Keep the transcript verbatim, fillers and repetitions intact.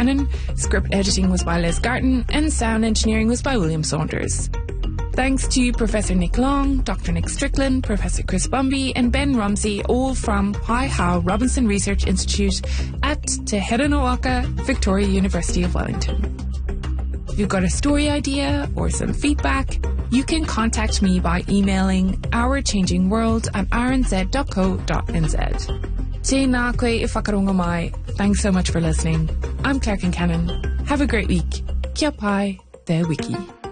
Cannon, script editing was by Les Garton, and sound engineering was by William Saunders. Thanks to Professor Nick Long, Doctor Nick Strickland, Professor Chris Bumby, and Ben Rumsey, all from Pi Hao Robinson Research Institute at Te Heranowaka, Victoria University of Wellington. If you've got a story idea or some feedback, you can contact me by emailing ourchangingworld at r n z dot co dot n z. Tēnā koe e whakarongo mai. Thanks so much for listening. I'm Claire Kincannon. Have a great week. Kia pai, te wiki.